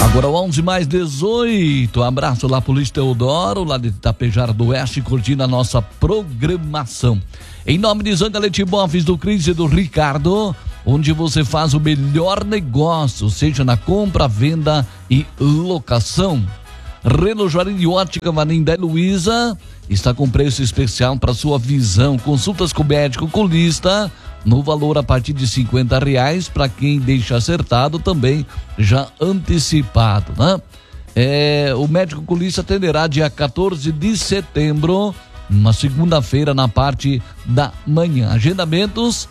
Agora 11:18, abraço lá pro Luiz Teodoro, lá de Itapejara do Oeste, curtindo a nossa programação. Em nome de Zangalete Imóveis, do Cris e do Ricardo, onde você faz o melhor negócio, seja na compra, venda e locação. Renault Juarez de Ótica Vanindé Luiza está com preço especial para sua visão. Consultas com médico oculista no valor a partir de R$50, para quem deixa acertado também já antecipado, né? O médico oculista atenderá dia 14 de setembro, uma segunda-feira, na parte da manhã. Agendamentos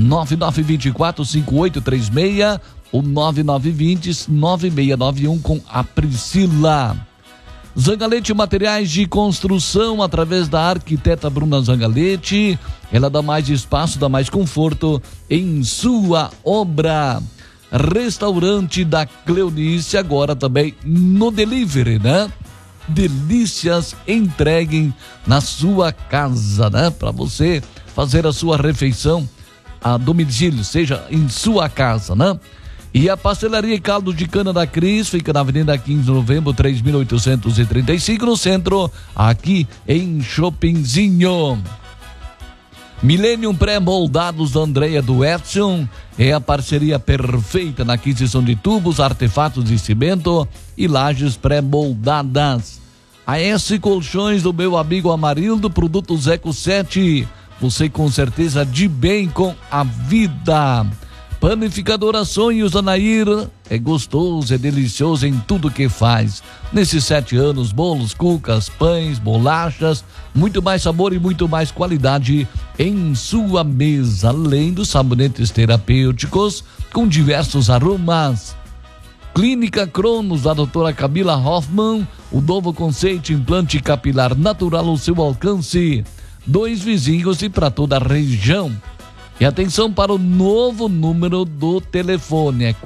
9924-5836 ou 9920-9691 com a Priscila. Zangalete Materiais de Construção, através da arquiteta Bruna Zangalete. Ela dá mais espaço, dá mais conforto em sua obra. Restaurante da Cleonice, agora também no delivery, né? Delícias entreguem na sua casa, né? Para você fazer a sua refeição a domicílio, seja em sua casa, né? E a Pastelaria e Caldo de Cana da Cris fica na Avenida 15 de Novembro, 3.835, no centro, aqui em Chopinzinho. Millennium Pré-Moldados da Andréia do Edson é a parceria perfeita na aquisição de tubos, artefatos de cimento e lajes pré-moldadas. A S Colchões do meu amigo Amarildo, produtos Eco 7, você com certeza de bem com a vida. Panificadora Sonhos Anair, é gostoso, é delicioso em tudo que faz. Nesses 7 anos, bolos, cucas, pães, bolachas, muito mais sabor e muito mais qualidade em sua mesa, além dos sabonetes terapêuticos com diversos aromas. Clínica Cronos, da doutora Camila Hoffman, o novo conceito implante capilar natural ao seu alcance. 2 vizinhos e para toda a região. E atenção para o novo número do telefone, é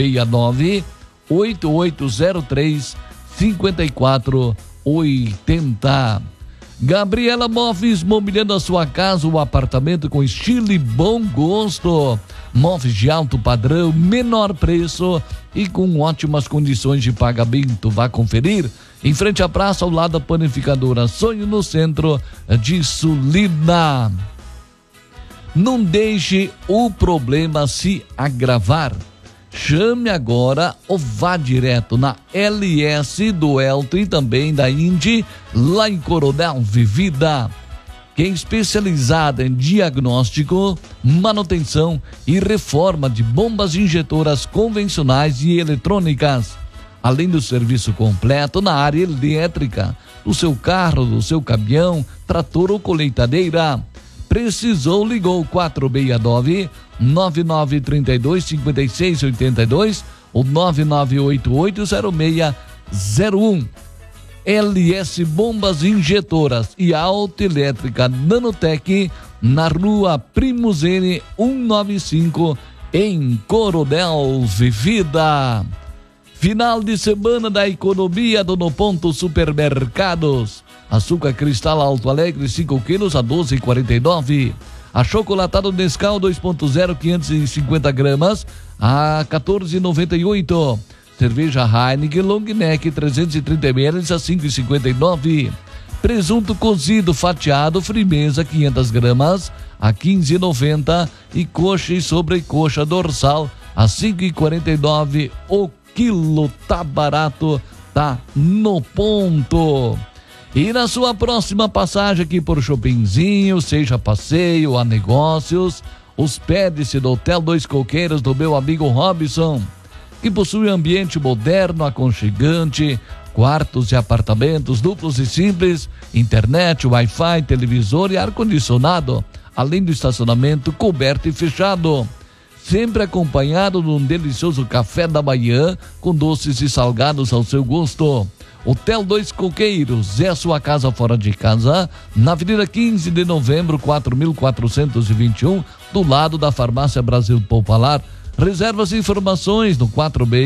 469-8803-5480. Gabriela Móveis, mobiliando a sua casa ou apartamento com estilo e bom gosto. Móveis de alto padrão, menor preço e com ótimas condições de pagamento. Vá conferir em frente à praça, ao lado da Panificadora Sonho, no centro de Sulina. Não deixe o problema se agravar. Chame agora ou vá direto na LS do Elton e também da Indy, lá em Coronel Vivida, que é especializada em diagnóstico, manutenção e reforma de bombas injetoras convencionais e eletrônicas, além do serviço completo na área elétrica, do seu carro, do seu caminhão, trator ou colheitadeira. Precisou, ligou 469-9932-5682 ou 9988-0601. LS Bombas Injetoras e Autoelétrica Nanotec, na rua Primos N 195, em Coronel Vivida. Final de semana da economia do No Ponto Supermercados. Açúcar cristal Alto Alegre 5 quilos a 12,49. Achocolatado Nescau 2.0 550 gramas a 14,98. Cerveja Heineken Long Neck 330 ml a 5,59. Presunto cozido fatiado Frimeza 500 gramas a 15,90 e coxa e sobrecoxa dorsal a 5,49 o quilo. Tá barato, tá no ponto. E na sua próxima passagem aqui por Chopinzinho, seja passeio a negócios, hospede-se no Hotel Dois Coqueiros do meu amigo Robson, que possui ambiente moderno, aconchegante, quartos e apartamentos duplos e simples, internet, Wi-Fi, televisor e ar-condicionado, além do estacionamento coberto e fechado. Sempre acompanhado de um delicioso café da manhã, com doces e salgados ao seu gosto. Hotel Dois Coqueiros é a sua casa fora de casa, na Avenida 15 de Novembro, 4421, do lado da Farmácia Brasil Popular. Reservas e informações no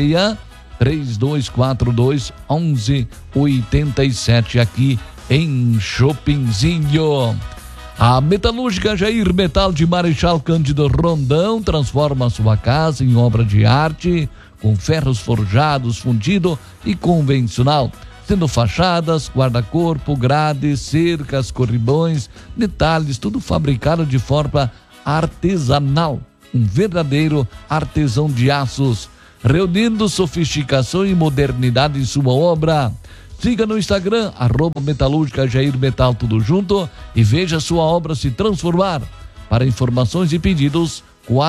46-3242-1187, aqui em Chopinzinho. A Metalúrgica Jair Metal de Marechal Cândido Rondão transforma a sua casa em obra de arte, com ferros forjados, fundido e convencional, sendo fachadas, guarda-corpo, grades, cercas, corrimões, detalhes, tudo fabricado de forma artesanal. Um verdadeiro artesão de aços, reunindo sofisticação e modernidade em sua obra. Siga no Instagram, @metalúrgica Jair Metal, tudo junto, e veja sua obra se transformar. Para informações e pedidos,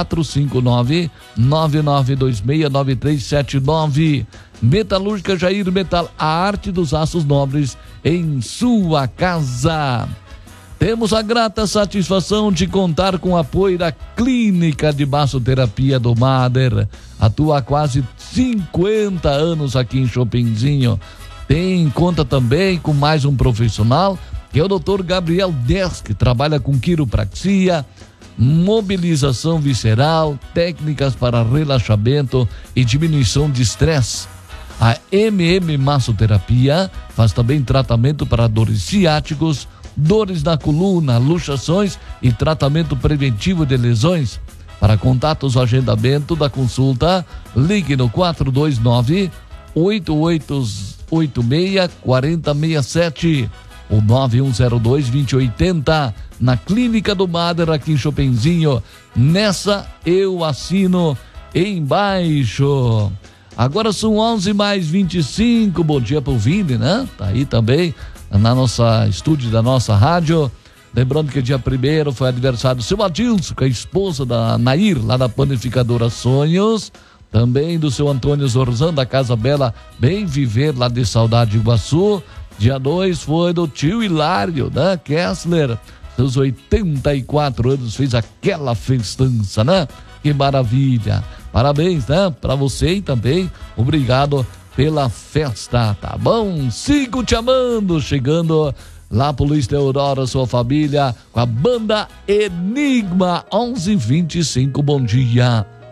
459-9926-9379. Metalúrgica Jair Metal, a arte dos aços nobres em sua casa. Temos a grata satisfação de contar com o apoio da Clínica de Massoterapia do Mader. Atua há quase 50 anos aqui em Chopinzinho. Conta também com mais um profissional, que é o Dr. Gabriel Dez, que trabalha com quiropraxia, mobilização visceral, técnicas para relaxamento e diminuição de estresse. A Massoterapia faz também tratamento para dores ciáticos, dores na coluna, luxações e tratamento preventivo de lesões. Para contatos, o agendamento da consulta, ligue no 429-8886-4067 ou 9102-2080, na Clínica do Mader, aqui em Chopinzinho. Nessa eu assino embaixo. Agora são 11h25, bom dia pro Vini, né? Tá aí também na nossa estúdio da nossa rádio. Lembrando que dia 1º foi aniversário do seu Adilson, com a esposa da Nair, lá da Panificadora Sonhos. Também do seu Antônio Zorzan, da Casa Bela Bem Viver, lá de Saudade Iguaçu. Dia 2 foi do tio Hilário, né? Kessler, seus 84 anos, fez aquela festança, né? Que maravilha. Parabéns, né? Pra você e também obrigado pela festa, tá bom? Sigo te amando, chegando lá pro Luiz Teodoro, sua família, com a banda Enigma, 11h25, bom dia.